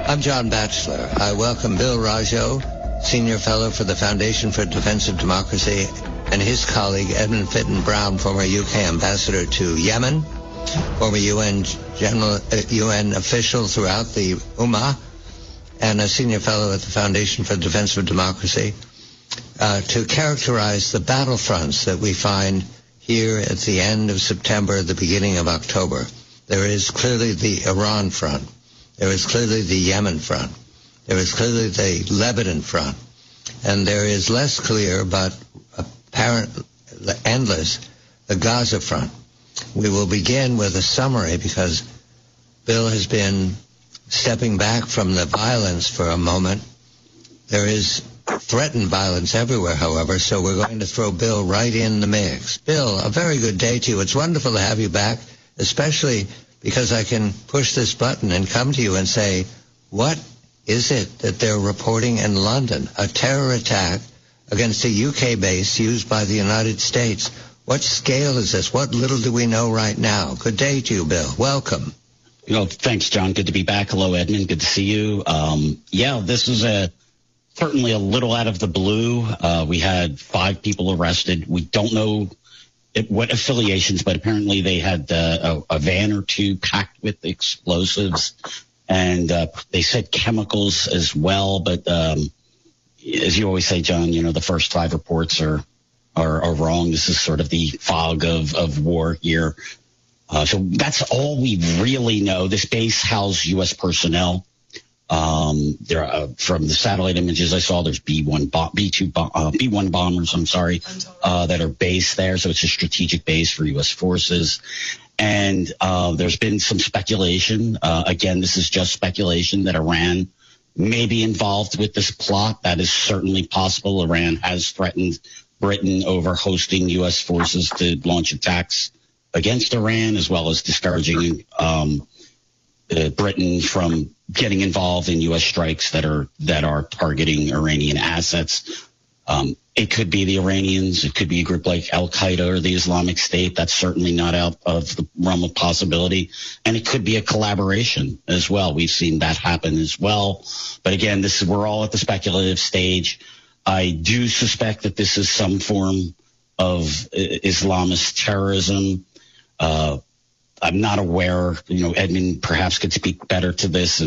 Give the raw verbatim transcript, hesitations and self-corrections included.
I'm John Batchelor. I welcome Bill Rajo, Senior Fellow for the Foundation for Defense of Democracy, and his colleague Edmund Fitton Brown, former U K ambassador to Yemen, former U N general, uh, U N official throughout the Ummah, and a senior fellow at the Foundation for the Defense of Democracy, uh, to characterize the battlefronts that we find here at the end of September, the beginning of October. There is clearly the Iran front. There is clearly the Yemen front. There is clearly the Lebanon front. And there is less clear, but apparent, endless, the Gaza front. We will begin with a summary because Bill has been stepping back from the violence for a moment. There is threatened violence everywhere, however, so we're going to throw Bill right in the mix. Bill, a very good day to you. It's wonderful to have you back, especially because I can push this button and come to you and say, what is it that they're reporting in London? A terror attack against a U K base used by the United States. What scale is this? What little do we know right now? Good day to you, Bill. Welcome. You know, thanks, John. Good to be back. Hello, Edmund. Good to see you. Um, yeah, this is a certainly a little out of the blue. Uh, we had five people arrested. We don't know it, what affiliations, but apparently they had uh, a, a van or two packed with explosives, and uh, they said chemicals as well. But um, as you always say, John, you know, the first five reports are are, are wrong. This is sort of the fog of, of war here. Uh, so that's all we really know. This base housed U S personnel. Um, there are, uh, from the satellite images I saw, there's B one, bo- B two, bo- uh, B one bombers, I'm sorry, uh, that are based there. So it's a strategic base for U S forces. And, uh, there's been some speculation. Uh, again, this is just speculation that Iran may be involved with this plot. That is certainly possible. Iran has threatened Britain over hosting U S forces to launch attacks against Iran, as well as discouraging, um, uh, Britain from getting involved in U S strikes that are that are targeting Iranian assets. Um, it could be the Iranians. It could be a group like Al-Qaeda or the Islamic State. That's certainly not out of the realm of possibility. And it could be a collaboration as well. We've seen that happen as well. But again, this is, we're all at the speculative stage. I do suspect that this is some form of Islamist terrorism. Uh, I'm not aware, you know, Edmund perhaps could speak better to this.